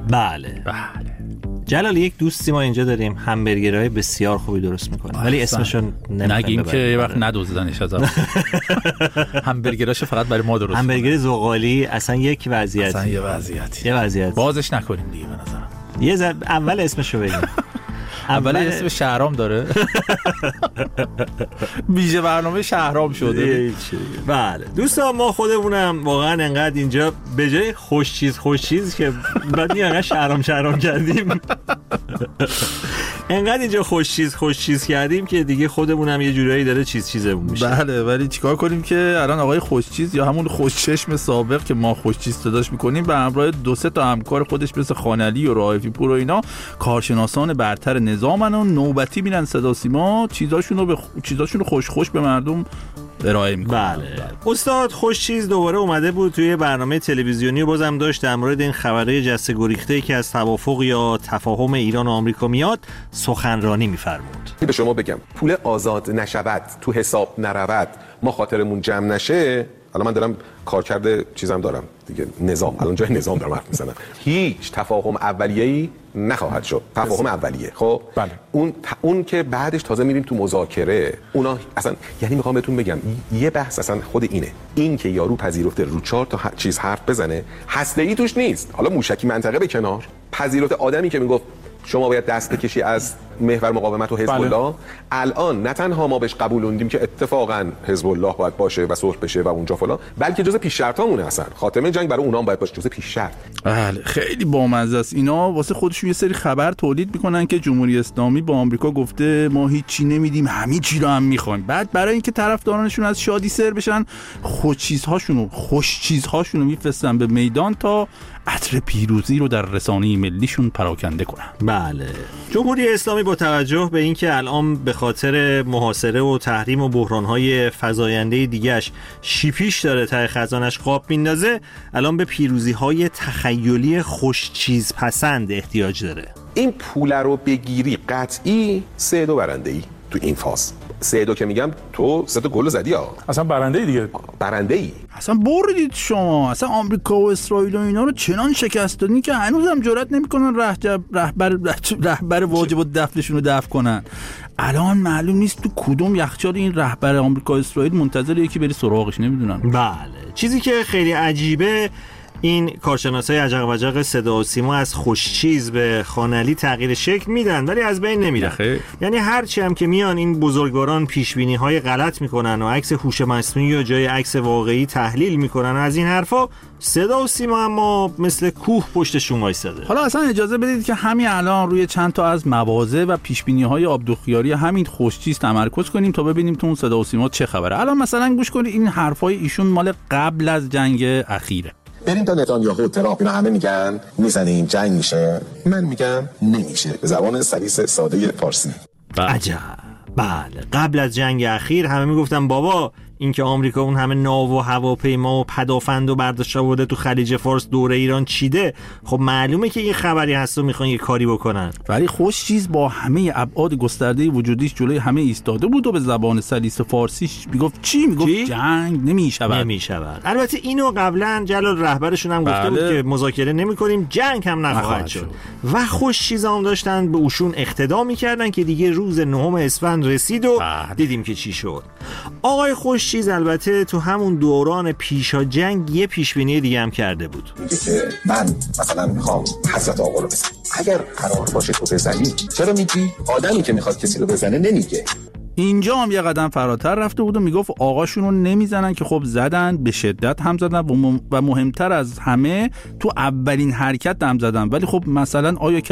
بله. جلال یک دوستی ما اینجا داریم همبرگرهای بسیار خوبی درست میکنه ولی اسمشون نگیم که یه وقت ندزدنش از همبرگراشو فقط برای ما درست همبرگر زغالی اصلا یک وضعیتی. اصلا یه وضعیت بازش نکنیم دیگه به نظرم. یه اول اسمشو بگیم. اول اسم شهرام داره. بیژه برنامه شهرام شده. بله دوستان ما خودمونم واقعا انقدر اینجا به جای خوش چیز که بعد انقدر شهرام کردیم انقدر اینجا خوش چیز کردیم که دیگه خودمونم یه جورایی داره چیزمون میشه. بله ولی چیکار کنیم که الان آقای خوش چیز یا همون خوش چشم سابق که ما خوش چیز صداش میکنیم به همراه 2-3 تا همکار خودش مثل خانعلی و رائفی پور و اینا کارشناسان برتر نظامن و نوبتی میرن صدا سیما چیزاشونو خوش به مردم ارائه میکنن. بله استاد خوش چیز دوباره اومده بود توی برنامه تلویزیونی و بازم داشت در مورد این خبرهای جسته گریخته که از توافق یا تفاهم ایران و آمریکا میاد سخنرانی میفرمود. به شما بگم پول آزاد نشود تو حساب نرود ما خاطرمون جمع نشه. الان من دارم کارکرد چیزم دارم دیگه نظام الان جای نظام دارم حرف میزنم. هیچ تفاهم اولیه‌ای نخواهد شد. تفاهم اولیه خب بله. اون که بعدش تازه میریم تو مذاکره اونا اصلا یعنی میخوام بهتون بگم یه بحث اصلا خود این که یارو پذیرفته رو 4 تا چیز حرف بزنه هسته‌ای توش نیست. حالا موشکی منطقه به کنار پذیرفته آدمی که میگفت شما باید دست بکشی از محور مقاومت و حزب الله. الان نه تنها ما بهش قبولوندیم که اتفاقا حزب الله باید باشه و صلح بشه و اونجا فلان بلکه جزء پیش شرطامونه اصلا خاتمه جنگ برای اونام باید باشه جزء پیش شرط. بله خیلی بامزه است. اینا واسه خودشون یه سری خبر تولید میکنن که جمهوری اسلامی با آمریکا گفته ما هیچی نمیدیم همه چی رو هم میخوایم. بعد برای اینکه طرفدارانشون از شادی سر بشن خوش چیزهاشونو میفرستن به میدان تا عطر پیروزی رو در رسانه ملیشون پراکنده کنن. بله جمهوری اسلامی با توجه به اینکه الان به خاطر محاصره و تحریم و بحران‌های فزاینده دیگه‌اش شیپیش داره ته خزانش قاب میندازه الان به پیروزی‌های تخیلی خوش چیز پسند احتیاج داره. این پول رو بگیری قطعی 3-2 برنده‌ای تو این فاز. 3-2 که میگم تو 3 تا گل زدی ها. اصلا برنده‌ای دیگه. برنده‌ای. اصلا بردید شما. اصلا آمریکا و اسرائیل و اینا رو چنان شکست دادین که هنوزم جرئت نمی‌کنن رهبر واجب الدفنشون رو دفن کنن. الان معلوم نیست تو کدوم یخچال این رهبر آمریکا و اسرائیل منتظر یکی بری سراغش نمیدونن. بله چیزی که خیلی عجیبه این کارشناسای عجق و جق صدا و سیما از خوشچیز به خانعلی تغییر شکل میدن ولی از بین نمیرن. یعنی هرچی هم که میان این بزرگواران پیشبینی‌های غلط میکنن و عکس هوش مصنوعی یا جای عکس واقعی تحلیل میکنن از این حرفا صدا و سیما اما مثل کوه پشتشون وایساده. حالا اصلا اجازه بدید که همین الان روی چند تا از مواضع و پیشبینی‌های عبدالخیاری همین خوشچیز تمرکز کنیم تا ببینیم تو اون صدا و سیما چه خبره. الان مثلا گوش کنید این حرفای ایشون مال قبل از جنگ اخیره. بریم تا نتانیاهو و ترامپ اینا همه میگن میزنیم جنگ میشه من میگم نمیشه به زبان سلیس ساده فارسی. عجب. بله قبل از جنگ اخیر همه میگفتن بابا اینکه آمریکا اون همه ناو و هواپیما و پدافند و برداشت آورده تو خلیج فارس دور ایران چیده خب معلومه که این خبری هست و میخوان یه کاری بکنن. ولی خوش چیز با همه ابعاد گسترده وجودیش جلوی همه ایستاده بود و به زبان سلیس فارسیش میگفت میگفت جنگ نمیشود. البته اینو قبلا جلال رهبرشون هم گفته بود که مذاکره نمیکنیم جنگ هم نخواهد شد و خوش چیز هم داشتن به اوشون اقتدا میکردن که دیگه روز 9 اسفند رسید و دیدیم که چی شد. آقای خوش چیز البته تو همون دوران پیشا جنگ یه پیشبینی دیگه هم کرده بود. میگه که من مثلا میخوام حضرت آقا رو بزنم اگر قرار باشه تو بزنی چرا میگی آدمی که میخواد کسی رو بزنه نمیگه. اینجا هم یه قدم فراتر رفته بود و میگفت آقاشون رو نمیزنن که خب زدن به شدت هم زدن و مهمتر از همه تو اولین حرکت هم زدن ولی خب مثلا آیا